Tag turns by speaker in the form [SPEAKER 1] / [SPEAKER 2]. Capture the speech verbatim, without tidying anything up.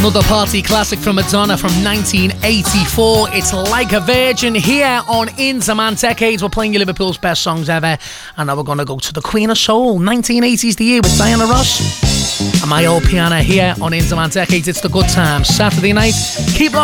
[SPEAKER 1] Another party classic from Madonna from nineteen eighty-four. It's Like a Virgin here on In Demand Decades. We're playing you Liverpool's best songs ever. And now we're going to go to the Queen of Soul, nineteen eighties the year, with Diana Ross. And my old piano here on In Demand Decades. It's the good times. Saturday night. Keep rocking.